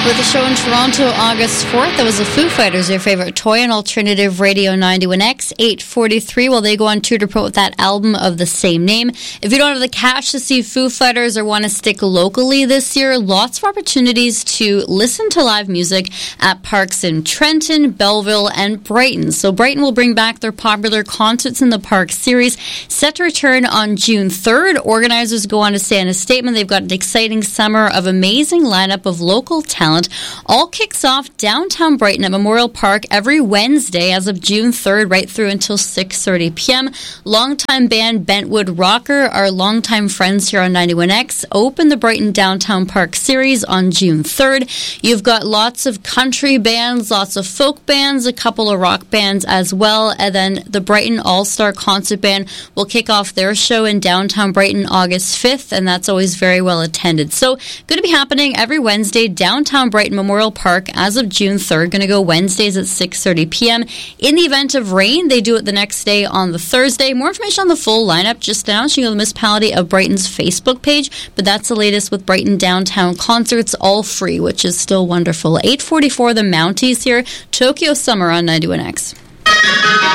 With the show in Toronto, August 4th, that was the Foo Fighters, your favorite toy on Alternative Radio 91X, 8:43, while they go on tour to promote that album of the same name. If you don't have the cash to see Foo Fighters or want to stick locally this year, lots of opportunities to listen to live music at parks in Trenton, Belleville, and Brighton. So Brighton will bring back their popular Concerts in the Park series, set to return on June 3rd. Organizers go on to say in a statement they've got an exciting summer of amazing lineup of local talent. All kicks off downtown Brighton at Memorial Park every Wednesday as of June 3rd, right through until 6:30 p.m. Longtime band Bentwood Rocker, our longtime friends here on 91X, open the Brighton Downtown Park series on June 3rd. You've got lots of country bands, lots of folk bands, a couple of rock bands as well, and then the Brighton All-Star Concert Band will kick off their show in downtown Brighton August 5th, and that's always very well attended. So, going to be happening every Wednesday, downtown Brighton Memorial Park as of June 3rd. Going to go Wednesdays at 6:30 p.m. In the event of rain, they do it the next day on the Thursday. More information on the full lineup just now. You can go to the Municipality of Brighton's Facebook page, but that's the latest with Brighton Downtown Concerts, all free, which is still wonderful. 8:44, the Mounties here, Tokyo Summer on 91X.